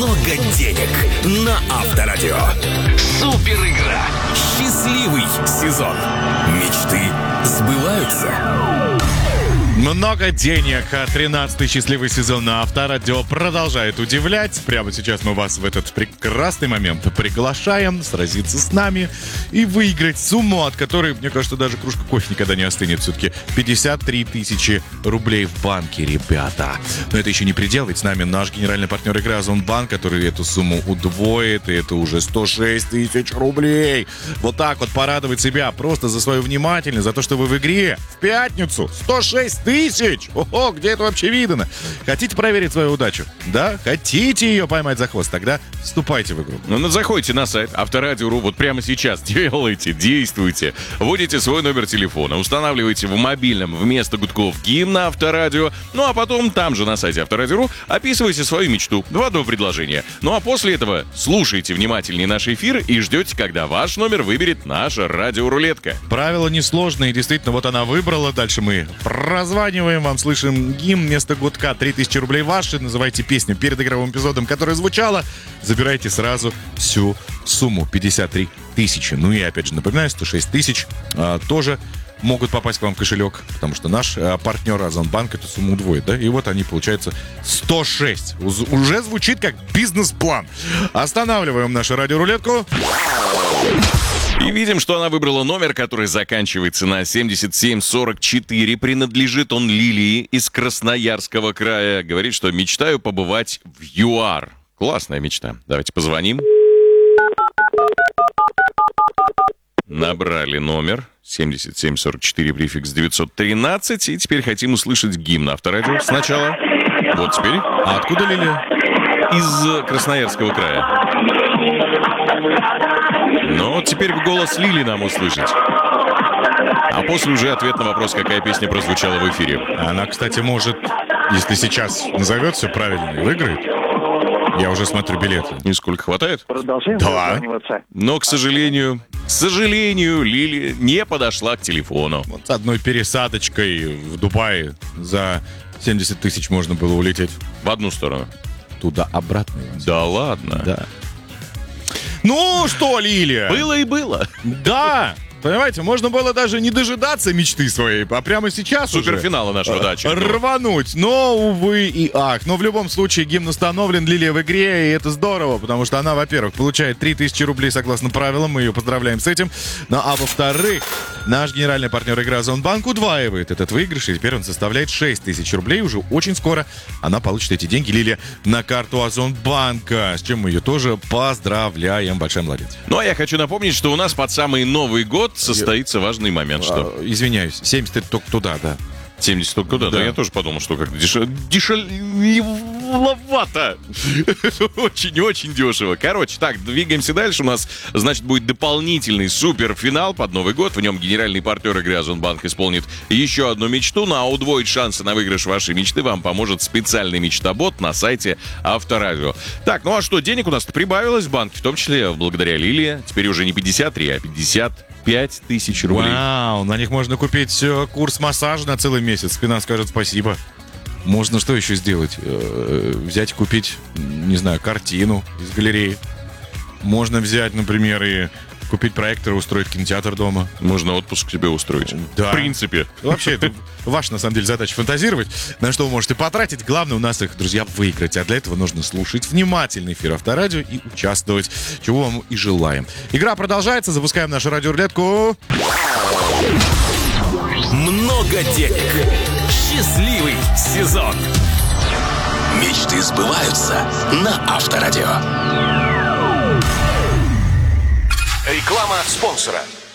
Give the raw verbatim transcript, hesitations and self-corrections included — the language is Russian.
много денег на Авторадио. Супер игра. Счастливый сезон. Мечты сбываются. Много денег. тринадцатый счастливый сезон на Авторадио продолжает удивлять. Прямо сейчас мы вас в этот прекрасный момент приглашаем сразиться с нами и выиграть сумму, от которой, мне кажется, даже кружка кофе никогда не остынет. Все-таки пятьдесят три тысячи рублей в банке, ребята. Но это еще не предел, ведь с нами наш генеральный партнер игры Озонбанк, который эту сумму удвоит, и это уже сто шесть тысяч рублей. Вот так вот порадовать себя просто за свою внимательность, за то, что вы в игре в пятницу. сто шесть тысяч! Ого, где это вообще видано? Хотите проверить свою удачу? Да? Хотите ее поймать за хвост? Тогда вступайте в игру. Ну, заходите на сайт Авторадио точка ру вот прямо сейчас. Делайте, действуйте. Вводите свой номер телефона, устанавливайте в мобильном вместо гудков гимн на Авторадио. Ну, а потом там же на сайте Авторадио точка ру описывайте свою мечту. Два-два предложения. Ну, а после этого слушайте внимательнее наш эфир и ждете, когда ваш номер выберет наша радиорулетка. Правила несложные. Действительно, вот она выбрала. Дальше мы прозваниваем вам, слышим гимн вместо гудка. три тысячи рублей ваши. Называйте песню перед игровым эпизодом, которая звучала. Забирайте сразу всю сумму. пятьдесят три тысячи. Ну и опять же напоминаю, сто шесть тысяч а, тоже могут попасть к вам в кошелек, потому что наш а, партнер Озонбанк эту сумму удвоит, да? И вот они, получается, сто шесть. Уз- уже звучит как бизнес-план. Останавливаем нашу радиорулетку. И видим, что она выбрала номер, который заканчивается на семьдесят семь сорок четыре. Принадлежит он Лилии из Красноярского края. Говорит, что мечтаю побывать в ЮАР. Классная мечта. Давайте позвоним. Набрали номер семьдесят семь сорок четыре, префикс девятьсот тринадцать. И теперь хотим услышать гимн Авторадио сначала. Вот теперь. А откуда Лилия? Из Красноярского края. Ну, вот теперь голос Лили нам услышать. А после уже ответ на вопрос, какая песня прозвучала в эфире. Она, кстати, может, если сейчас назовет все правильно и выиграет. Я уже смотрю билеты. И сколько хватает? Продолжаем Да. дозваниваться. Но, к сожалению, к сожалению, Лили не подошла к телефону. Вот с одной пересадочкой в Дубае за семьдесят тысяч можно было улететь. В одну сторону. Туда-обратно. Да ладно? Да. Ну что, Лилия? Было и было. Да! Понимаете, можно было даже не дожидаться мечты своей, а прямо сейчас Суперфинала нашего дачи. уже рвануть. Но, увы и ах. Но в любом случае гимн установлен, Лилия в игре, и это здорово, потому что она, во-первых, получает три тысячи рублей согласно правилам, мы ее поздравляем с этим. Ну, а во-вторых, наш генеральный партнер игры Озонбанк удваивает этот выигрыш, и теперь он составляет шесть тысяч рублей. Уже очень скоро она получит эти деньги, Лилия, на карту Озонбанка, с чем мы ее тоже поздравляем. Большая молодец. Ну, а я хочу напомнить, что у нас под самый Новый год состоится важный момент, что... А, извиняюсь, семьдесят это только туда, да. семьдесят только туда? Да. Да, я тоже подумал, что как-то дешевловато. Очень-очень дешево. Короче, так, двигаемся дальше. У нас, значит, будет дополнительный суперфинал под Новый год. В нем генеральный партнер игры Озонбанк исполнит еще одну мечту. Ну, а удвоить шансы на выигрыш вашей мечты вам поможет специальный мечтобот на сайте Авторадио. Так, ну а что, денег у нас прибавилось в банке, в том числе благодаря Лилии. Теперь уже не пятьдесят три, а пятьдесят пять тысяч рублей. Вау, на них можно купить э, курс массажа на целый месяц. Спина скажет спасибо. Можно что еще сделать? Э, взять и купить, не знаю, картину из галереи. Можно взять, например, и купить проектор и устроить кинотеатр дома. Можно отпуск себе устроить. Да. В принципе. Вообще, это ваша, на самом деле, задача фантазировать, на что вы можете потратить. Главное у нас их, друзья, выиграть. А для этого нужно слушать внимательный эфир Авторадио и участвовать, чего вам и желаем. Игра продолжается. Запускаем нашу радиорулетку. Много денег. Счастливый сезон. Мечты сбываются на Авторадио. Реклама спонсора.